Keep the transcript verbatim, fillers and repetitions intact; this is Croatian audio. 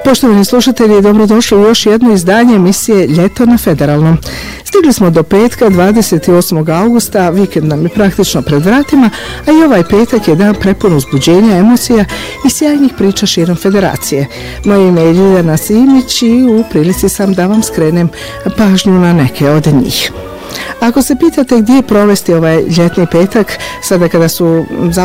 Poštovani slušatelji, dobrodošli u još jedno izdanje emisije Ljeto na Federalnom. Stigli smo do petka, dvadeset osmog augusta, vikend nam je praktično pred vratima, a i ovaj petak je dan prepun uzbuđenja, emocija i sjajnih priča širom federacije. Moje ime je Ljiljana Simić i u prilici sam da vam skrenem pažnju na neke od njih. Ako se pitate gdje provesti ovaj ljetni petak, sada kada su